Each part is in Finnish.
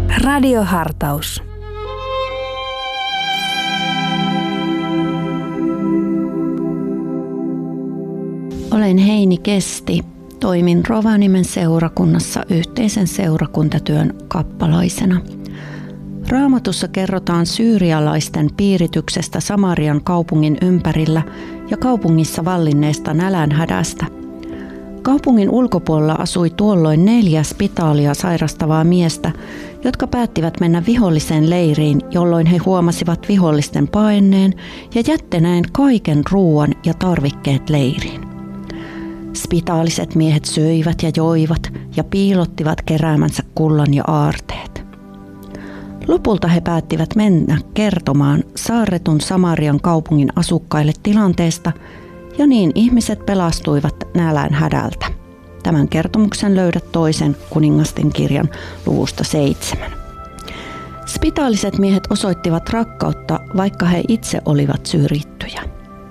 Radiohartaus. Olen Heini Kesti. Toimin Rovaniemen seurakunnassa yhteisen seurakuntatyön kappalaisena. Raamatussa kerrotaan syyrialaisten piirityksestä Samarian kaupungin ympärillä ja kaupungissa vallinneesta nälänhädästä. Kaupungin ulkopuolella asui tuolloin 4 spitaalia sairastavaa miestä, jotka päättivät mennä vihollisen leiriin, jolloin he huomasivat vihollisten paenneen ja jättäneen kaiken ruoan ja tarvikkeet leiriin. Spitaaliset miehet söivät ja joivat ja piilottivat keräämänsä kullan ja aarteet. Lopulta he päättivät mennä kertomaan saarretun Samarian kaupungin asukkaille tilanteesta, ja niin ihmiset pelastuivat nälänhädältä. Tämän kertomuksen löydät toisen kuningasten kirjan luvusta 7. Spitaaliset miehet osoittivat rakkautta, vaikka he itse olivat syrjittyjä.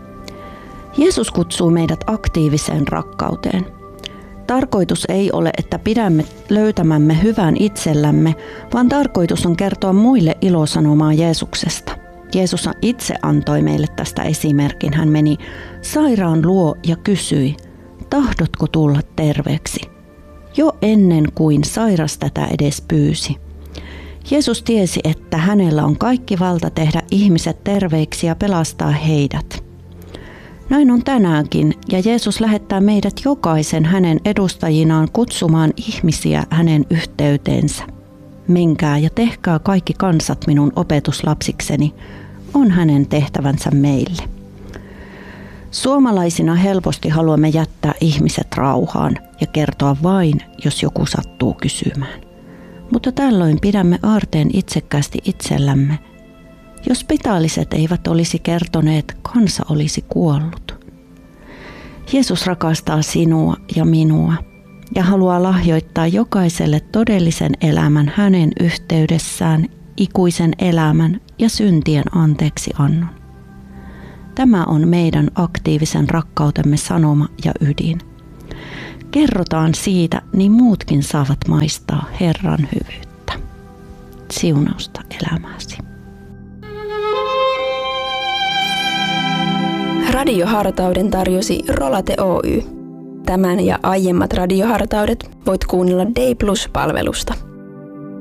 Jeesus kutsuu meidät aktiiviseen rakkauteen. Tarkoitus ei ole, että pidämme löytämämme hyvän itsellämme, vaan tarkoitus on kertoa muille ilosanomaa Jeesuksesta. Jeesus itse antoi meille tästä esimerkin. Hän meni sairaan luo ja kysyi, tahdotko tulla terveeksi? Jo ennen kuin sairas tätä edes pyysi. Jeesus tiesi, että hänellä on kaikki valta tehdä ihmiset terveiksi ja pelastaa heidät. Näin on tänäänkin, ja Jeesus lähettää meidät jokaisen hänen edustajinaan kutsumaan ihmisiä hänen yhteyteensä. Menkää ja tehkää kaikki kansat minun opetuslapsikseni, on hänen tehtävänsä meille. Suomalaisina helposti haluamme jättää ihmiset rauhaan ja kertoa vain, jos joku sattuu kysymään. Mutta tällöin pidämme aarteen itsekkäästi itsellämme. Jos spitaaliset eivät olisi kertoneet, kansa olisi kuollut. Jeesus rakastaa sinua ja minua ja haluaa lahjoittaa jokaiselle todellisen elämän hänen yhteydessään, ikuisen elämän ja syntien anteeksiannon. Tämä on meidän aktiivisen rakkautemme sanoma ja ydin. Kerrotaan siitä, niin muutkin saavat maistaa Herran hyvyyttä. Siunausta elämääsi. Radiohartauden tarjosi Rolate Oy. Tämän ja aiemmat radiohartaudet voit kuunnella Day Plus-palvelusta.